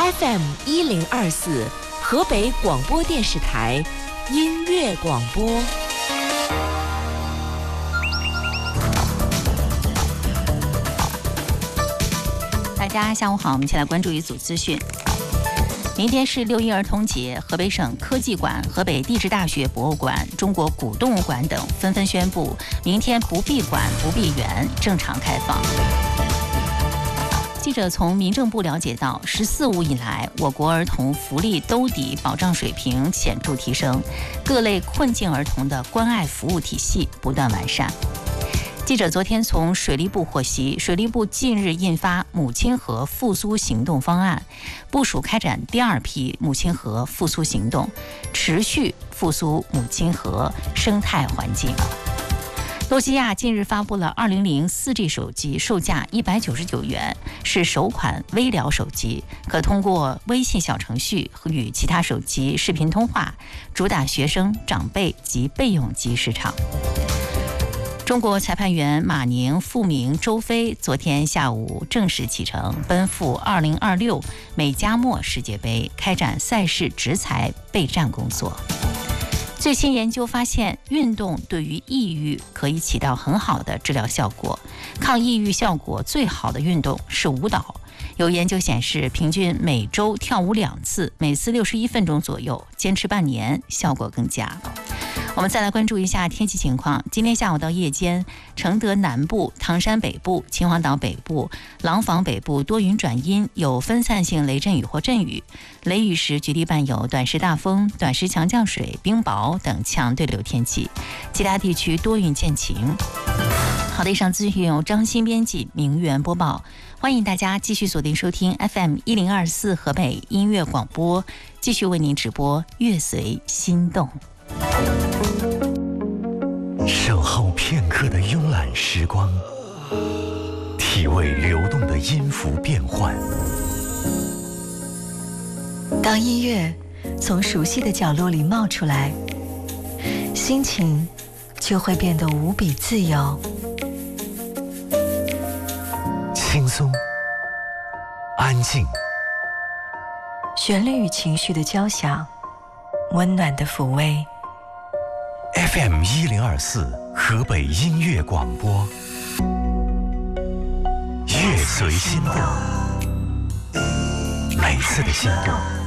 FM1024河北广播电视台音乐广播。 大家下午好，我们一起来关注一组资讯。明天是6·1儿童节，河北省科技馆、河北地质大学博物馆、中国古动物馆等纷纷宣布，明天不闭馆、不闭园，正常开放。记者从民政部了解到，14五以来，我国儿童福利兜底保障水平显著提升，各类困境儿童的关爱服务体系不断完善。记者昨天从水利部获悉，水利部近日印发母亲河复苏行动方案，部署开展第2批母亲河复苏行动，持续复苏母亲河生态环境。诺基亚近日发布了2004 4G 手机，售价199元，是首款微聊手机，可通过微信小程序与其他手机视频通话，主打学生、长辈及备用机市场。中国裁判员马宁、傅明、周飞昨天下午正式启程，奔赴2026美加墨世界杯，开展赛事执裁备战工作。最新研究发现，运动对于抑郁可以起到很好的治疗效果。抗抑郁效果最好的运动是舞蹈。有研究显示，平均每周跳舞2次，每次61分钟左右，坚持半年，效果更佳。我们再来关注一下天气情况。今天下午到夜间，承德南部、唐山北部、秦皇岛北部、廊坊北部多云转阴，有分散性雷阵雨或阵雨。雷雨时局地伴有短时大风、短时强降水、冰雹等强对流天气。其他地区多云见晴。好的，以上资讯由张欣编辑，明媛播报。欢迎大家继续锁定收听 FM1024河北音乐广播，继续为您直播乐随心动。 守候片刻的慵懒时光，体味流动的音符变换。 当音乐从熟悉的角落里冒出来，心情就会变得无比自由。 轻松，安静， 旋律与情绪的交响，温暖的抚慰。 FM1024河北音乐广播，乐随心动，每次的心动